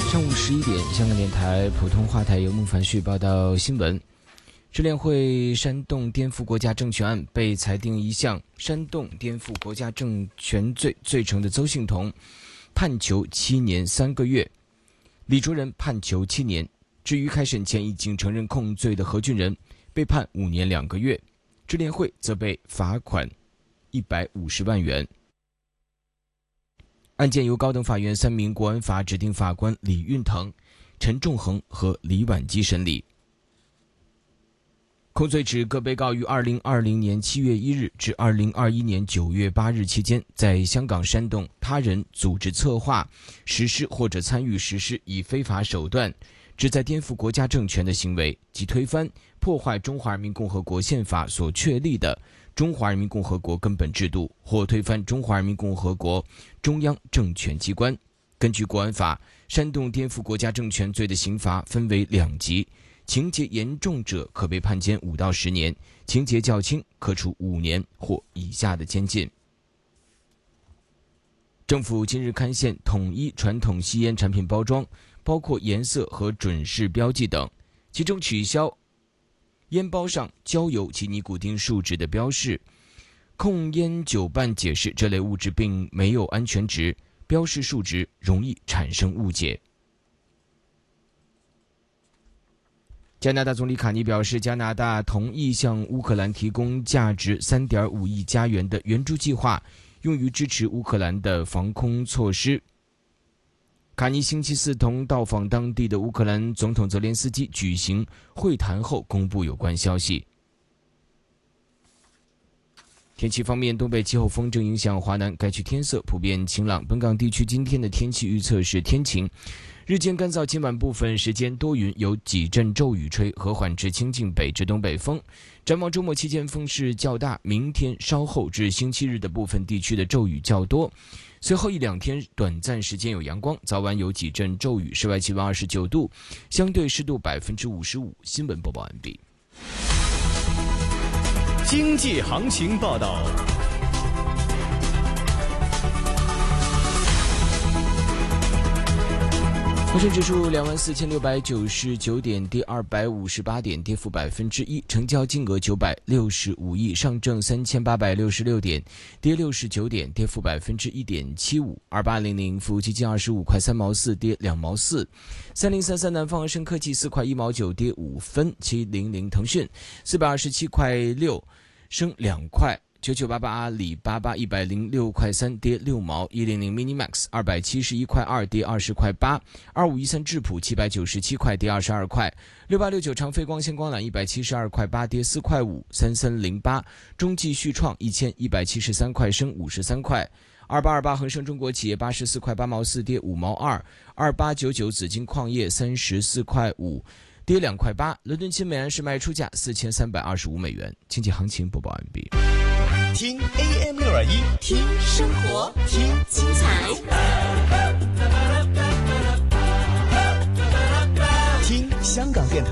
上午11点，香港电台普通话台由孟凡旭报道新闻。支联会煽动颠覆国家政权案被裁定一项煽动颠覆国家政权罪成的邹幸彤判囚7年3个月，李卓人判囚7年。至于开审前已经承认控罪的何俊仁被判5年2个月，支联会则被罚款150万元。案件由高等法院3名国安法指定法官李运腾、陈仲恒和李婉基审理。控罪指各被告于2020年7月1日至2021年9月8日期间，在香港煽动他人组织策划、实施或者参与实施以非法手段旨在颠覆国家政权的行为，及推翻、破坏中华人民共和国宪法所确立的中华人民共和国根本制度，或推翻中华人民共和国中央政权机关。根据国安法，煽动颠覆国家政权罪的刑罚分为2级，情节严重者可被判监5到10年，情节较轻可处5年或以下的监禁。政府今日刊宪统一传统吸烟产品包装，包括颜色和准式标记等，其中取消烟包上焦油及尼古丁树脂的标示。控烟酒办解释，这类物质并没有安全值，标示数值容易产生误解。加拿大总理卡尼表示，加拿大同意向乌克兰提供价值 3.5 亿加元的援助计划，用于支持乌克兰的防空措施。卡尼星期四同到访当地的乌克兰总统泽连斯基举行会谈后公布有关消息。天气方面，东北季候风正影响华南，该区天色普遍晴朗。本港地区今天的天气预测是天晴，日间干燥，今晚部分时间多云，有几阵骤雨吹，和缓至清劲北至东北风。展望周末期间风势较大，明天稍后至星期日的部分地区的骤雨较多，随后1-2天短暂时间有阳光，早晚有几阵骤雨，室外气温29度，相对湿度55%。新闻播报完毕。 经济行情报道。 恒生指数24,699点，跌258点，跌幅1%，成交金额965亿。上证3866点，跌69点，跌幅1.75%。2800富基金25块3毛4，跌2毛4。3033南方恒生科技4块1毛9，跌5分。700腾讯427块6，升2块。9988阿里巴巴106块3，跌6毛。100 Minimax 271块2，跌20块8。2513智普797块，跌22块。6869长飞光纤光缆172块8，跌4块5。3308中继续创1173块，升53块。2828恒生中国企业84块8毛4，跌5毛2。2899紫金矿业34块5，跌2块8。伦敦金美安士卖出价4325美元。经济行情播报完毕。 听 AM621， 听生活，听精彩。